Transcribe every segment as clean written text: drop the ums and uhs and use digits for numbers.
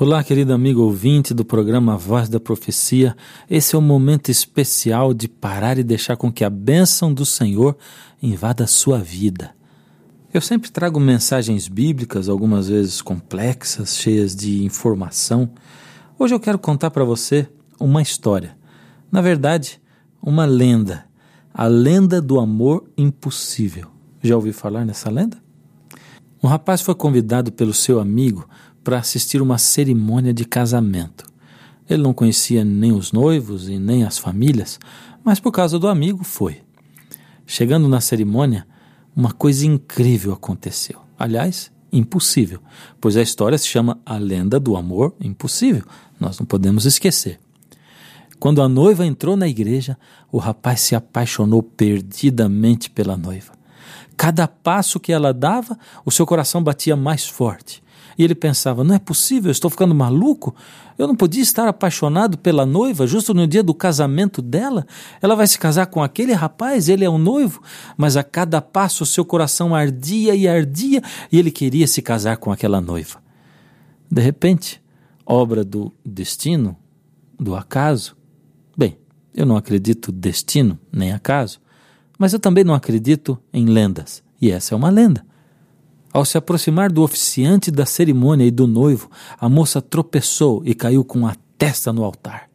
Olá, querido amigo ouvinte do programa Voz da Profecia. Esse é um momento especial de parar e deixar com que a bênção do Senhor invada a sua vida. Eu sempre trago mensagens bíblicas, algumas vezes complexas, cheias de informação. Hoje eu quero contar para você uma história. Na verdade, uma lenda. A lenda do amor impossível. Já ouviu falar nessa lenda? Um rapaz foi convidado pelo seu amigo para assistir uma cerimônia de casamento. Ele não conhecia nem os noivos e nem as famílias, mas por causa do amigo foi. Chegando na cerimônia, uma coisa incrível aconteceu. Aliás, impossível, pois a história se chama A Lenda do Amor Impossível. Nós não podemos esquecer. Quando a noiva entrou na igreja, o rapaz se apaixonou perdidamente pela noiva. Cada passo que ela dava, o seu coração batia mais forte. E ele pensava, não é possível, eu estou ficando maluco? Eu não podia estar apaixonado pela noiva justo no dia do casamento dela? Ela vai se casar com aquele rapaz, ele é o noivo, mas a cada passo o seu coração ardia e ardia e ele queria se casar com aquela noiva. De repente, obra do destino, do acaso. Bem, eu não acredito destino nem acaso, mas eu também não acredito em lendas, e essa é uma lenda. Ao se aproximar do oficiante da cerimônia e do noivo, a moça tropeçou e caiu com a testa no altar.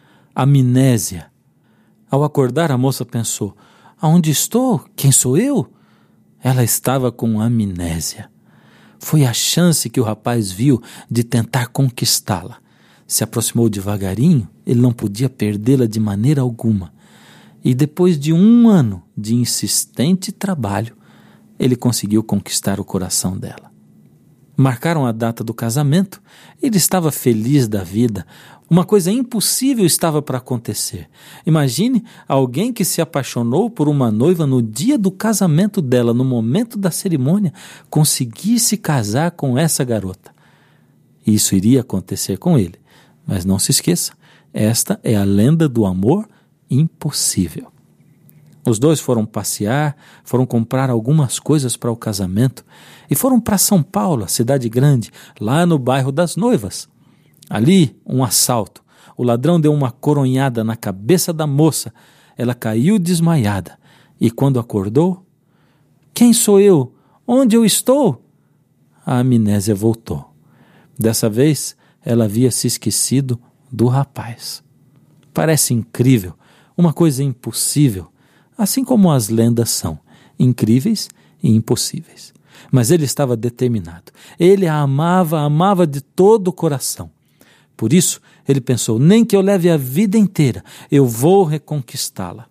Amnésia. Ao acordar, a moça pensou, aonde estou? Quem sou eu? Ela estava com amnésia. Foi a chance que o rapaz viu de tentar conquistá-la. Se aproximou devagarinho, ele não podia perdê-la de maneira alguma. E depois de 1 ano de insistente trabalho, ele conseguiu conquistar o coração dela. Marcaram a data do casamento. Ele estava feliz da vida. Uma coisa impossível estava para acontecer. Imagine alguém que se apaixonou por uma noiva no dia do casamento dela, no momento da cerimônia, conseguir se casar com essa garota. Isso iria acontecer com ele. Mas não se esqueça, esta é a lenda do amor impossível. Os dois foram passear, foram comprar algumas coisas para o casamento e foram para São Paulo, a cidade grande, lá no bairro das Noivas. Ali, um assalto. O ladrão deu uma coronhada na cabeça da moça. Ela caiu desmaiada. E quando acordou, quem sou eu? Onde eu estou? A amnésia voltou. Dessa vez, ela havia se esquecido do rapaz. Parece incrível, uma coisa impossível. Assim como as lendas são, incríveis e impossíveis. Mas ele estava determinado. Ele a amava de todo o coração. Por isso, ele pensou, nem que eu leve a vida inteira, eu vou reconquistá-la.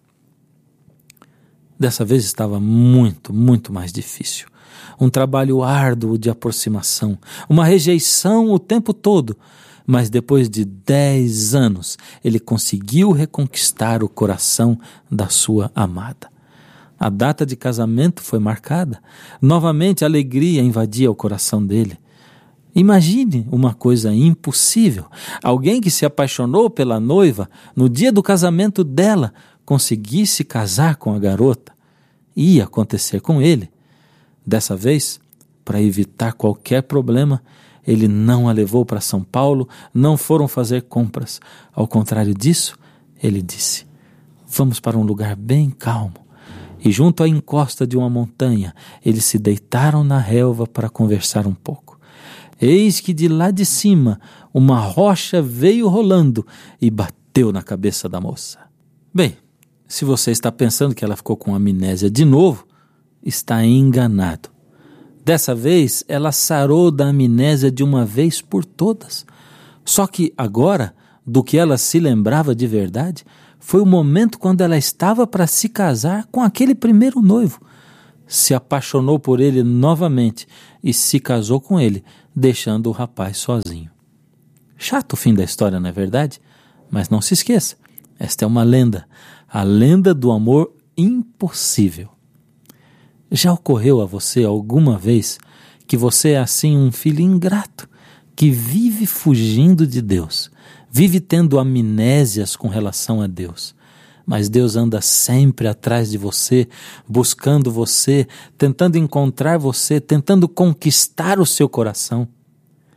Dessa vez estava muito mais difícil. Um trabalho árduo de aproximação, uma rejeição o tempo todo. Mas depois de 10 anos, ele conseguiu reconquistar o coração da sua amada. A data de casamento foi marcada. Novamente a alegria invadia o coração dele. Imagine uma coisa impossível. Alguém que se apaixonou pela noiva no dia do casamento dela conseguisse casar com a garota. Ia acontecer com ele. Dessa vez, para evitar qualquer problema, ele não a levou para São Paulo, não foram fazer compras. Ao contrário disso, ele disse, vamos para um lugar bem calmo. E junto à encosta de uma montanha, eles se deitaram na relva para conversar um pouco. Eis que de lá de cima, uma rocha veio rolando e bateu na cabeça da moça. Bem, se você está pensando que ela ficou com amnésia de novo, está enganado. Dessa vez, ela sarou da amnésia de uma vez por todas. Só que agora, do que ela se lembrava de verdade, foi o momento quando ela estava para se casar com aquele primeiro noivo. Se apaixonou por ele novamente e se casou com ele, deixando o rapaz sozinho. Chato o fim da história, não é verdade? Mas não se esqueça, esta é uma lenda, a lenda do amor impossível. Já ocorreu a você alguma vez que você é assim um filho ingrato, que vive fugindo de Deus, vive tendo amnésias com relação a Deus, mas Deus anda sempre atrás de você, buscando você, tentando encontrar você, tentando conquistar o seu coração?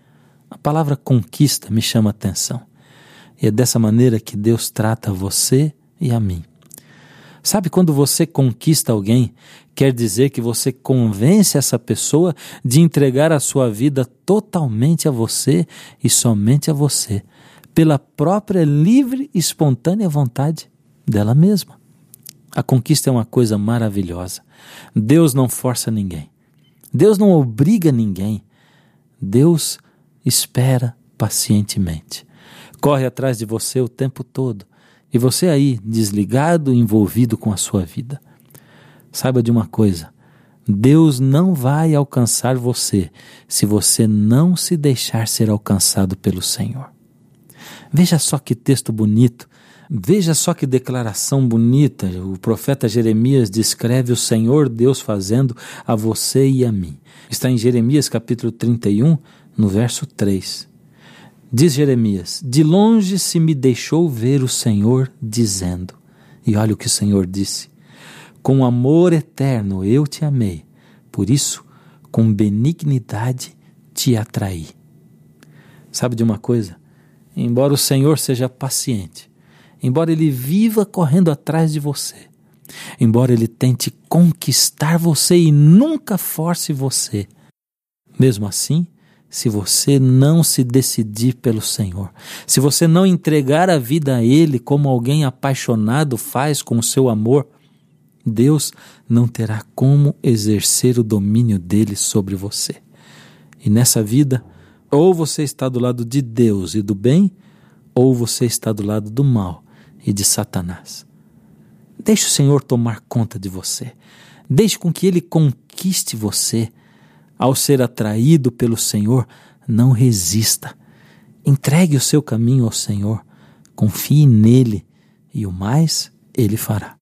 A palavra conquista me chama a atenção. E é dessa maneira que Deus trata você e a mim. Sabe, quando você conquista alguém, quer dizer que você convence essa pessoa de entregar a sua vida totalmente a você e somente a você, pela própria livre e espontânea vontade dela mesma. A conquista é uma coisa maravilhosa. Deus não força ninguém. Deus não obriga ninguém. Deus espera pacientemente. Corre atrás de você o tempo todo. E você aí, desligado, envolvido com a sua vida. Saiba de uma coisa, Deus não vai alcançar você se você não se deixar ser alcançado pelo Senhor. Veja só que texto bonito, veja só que declaração bonita. O profeta Jeremias descreve o Senhor Deus fazendo a você e a mim. Está em Jeremias capítulo 31, no verso 3. Diz Jeremias: de longe se me deixou ver o Senhor dizendo, e olha o que o Senhor disse: com amor eterno eu te amei, por isso com benignidade te atraí. Sabe de uma coisa? Embora o Senhor seja paciente, embora Ele viva correndo atrás de você, embora Ele tente conquistar você e nunca force você, mesmo assim, se você não se decidir pelo Senhor, se você não entregar a vida a Ele como alguém apaixonado faz com o seu amor, Deus não terá como exercer o domínio dele sobre você. E nessa vida, ou você está do lado de Deus e do bem, ou você está do lado do mal e de Satanás. Deixe o Senhor tomar conta de você. Deixe com que Ele conquiste você. Ao ser atraído pelo Senhor, não resista. Entregue o seu caminho ao Senhor. Confie nele e o mais Ele fará.